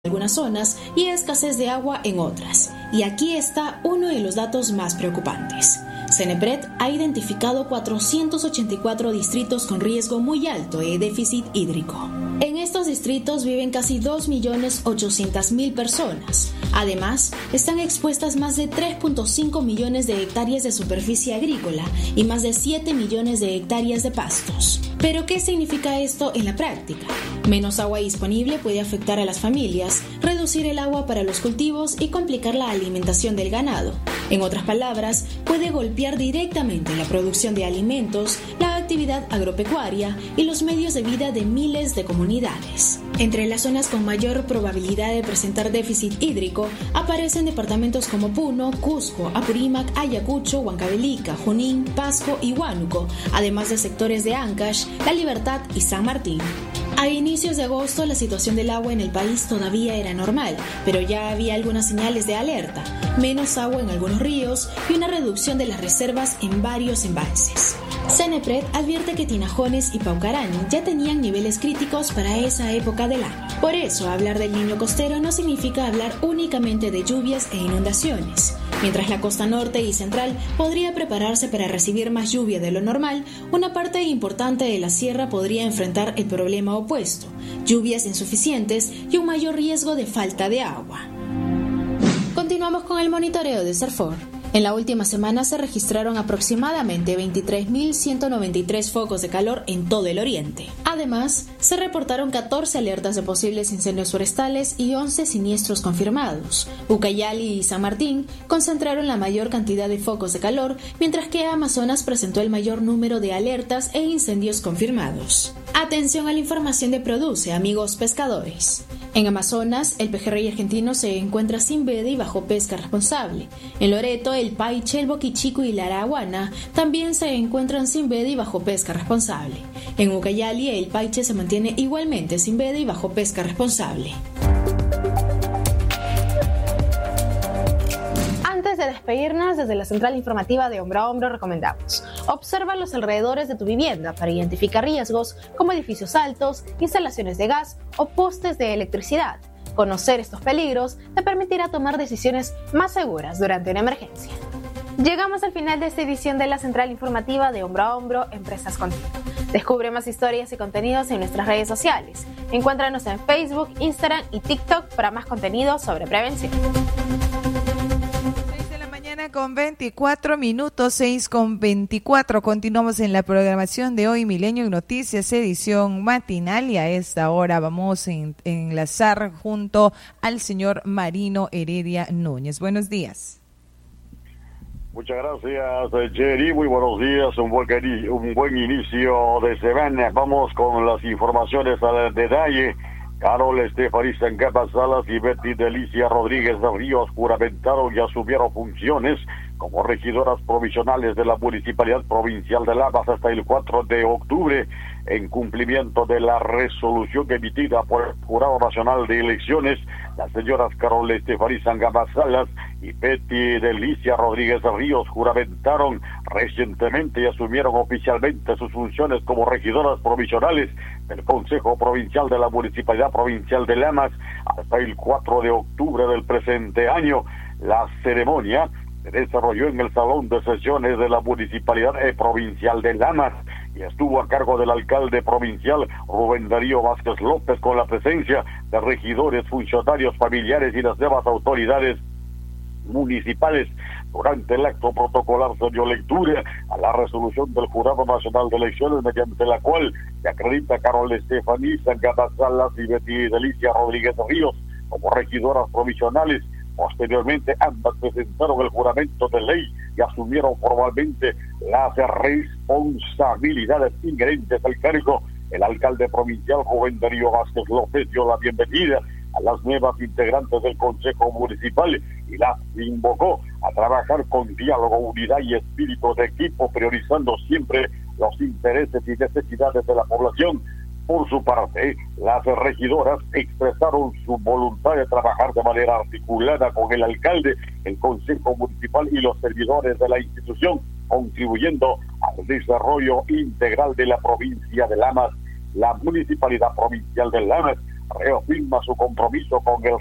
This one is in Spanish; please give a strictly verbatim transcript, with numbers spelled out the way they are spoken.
algunas zonas y escasez de agua en otras. Y aquí está uno de los datos más preocupantes. Cenepred ha identificado cuatrocientos ochenta y cuatro distritos con riesgo muy alto de déficit hídrico. En estos distritos viven casi dos millones ochocientas mil personas. Además, están expuestas más de tres punto cinco millones de hectáreas de superficie agrícola y más de siete millones de hectáreas de pastos. ¿Pero qué significa esto en la práctica? Menos agua disponible puede afectar a las familias, reducir el agua para los cultivos y complicar la alimentación del ganado. En otras palabras, puede golpear directamente la producción de alimentos, la actividad agropecuaria y los medios de vida de miles de comunidades. Entre las zonas con mayor probabilidad de presentar déficit hídrico aparecen departamentos como Puno, Cusco, Apurímac, Ayacucho, Huancavelica, Junín, Pasco y Huánuco, además de sectores de Ancash, La Libertad y San Martín. A inicios de agosto la situación del agua en el país todavía era normal, pero ya había algunas señales de alerta, menos agua en algunos ríos y una reducción de las reservas en varios embalses. Cenepred advierte que Tinajones y Paucarani ya tenían niveles críticos para esa época del año. Por eso, hablar del Niño costero no significa hablar únicamente de lluvias e inundaciones. Mientras la costa norte y central podría prepararse para recibir más lluvia de lo normal, una parte importante de la sierra podría enfrentar el problema opuesto, lluvias insuficientes y un mayor riesgo de falta de agua. Continuamos con el monitoreo de Serfor. En la última semana se registraron aproximadamente veintitrés mil ciento noventa y tres focos de calor en todo el oriente. Además, se reportaron catorce alertas de posibles incendios forestales y once siniestros confirmados. Ucayali y San Martín concentraron la mayor cantidad de focos de calor, mientras que Amazonas presentó el mayor número de alertas e incendios confirmados. Atención a la información de Produce, amigos pescadores. En Amazonas, el pejerrey argentino se encuentra sin veda y bajo pesca responsable. En Loreto, el paiche, el boquichico y la araguana también se encuentran sin veda y bajo pesca responsable. En Ucayali, el paiche se mantiene igualmente sin veda y bajo pesca responsable. Antes de despedirnos, desde la central informativa de Hombro a Hombro recomendamos: observa los alrededores de tu vivienda para identificar riesgos como edificios altos, instalaciones de gas o postes de electricidad. Conocer estos peligros te permitirá tomar decisiones más seguras durante una emergencia. Llegamos al final de esta edición de la central informativa de Hombro a Hombro, Empresas Contigo. Descubre más historias y contenidos en nuestras redes sociales. Encuéntranos en Facebook, Instagram y TikTok para más contenido sobre prevención. Con veinticuatro minutos, seis con veinticuatro. Continuamos en la programación de hoy, Milenio en Noticias, edición matinal, y a esta hora vamos a en, enlazar junto al señor Marino Heredia Núñez. Buenos días. Muchas gracias, Jerry. Muy buenos días. Un buen, un buen inicio de semana. Vamos con las informaciones al detalle. Carol Estefaní Sangaba Salas y Betty Delicia Rodríguez de Ríos juramentaron y asumieron funciones como regidoras provisionales de la Municipalidad Provincial de Lamas hasta el cuatro de octubre, en cumplimiento de la resolución emitida por el Jurado Nacional de Elecciones. Las señoras Carol Estefaní Sangaba Salas y Betty Delicia Rodríguez de Ríos juramentaron recientemente y asumieron oficialmente sus funciones como regidoras provisionales del Consejo Provincial de la Municipalidad Provincial de Lamas hasta el cuatro de octubre del presente año. La ceremonia se desarrolló en el Salón de Sesiones de la Municipalidad Provincial de Lamas y estuvo a cargo del alcalde provincial Rubén Darío Vázquez López, con la presencia de regidores, funcionarios, familiares y las demás autoridades municipales. Durante el acto protocolar se dio lectura a la resolución del Jurado Nacional de Elecciones, mediante la cual se acredita a Carol Estefaní Sangaba Salas y Betty Delicia Rodríguez de Ríos como regidoras provisionales. Posteriormente, ambas presentaron el juramento de ley y asumieron formalmente las responsabilidades inherentes al cargo. El alcalde provincial Rubén Darío Vázquez López dio la bienvenida a las nuevas integrantes del Consejo Municipal y las invocó a trabajar con diálogo, unidad y espíritu de equipo, priorizando siempre los intereses y necesidades de la población. Por su parte, las regidoras expresaron su voluntad de trabajar de manera articulada con el alcalde, el Consejo Municipal y los servidores de la institución, contribuyendo al desarrollo integral de la provincia de Lamas. La Municipalidad Provincial de Lamas reafirma su compromiso con el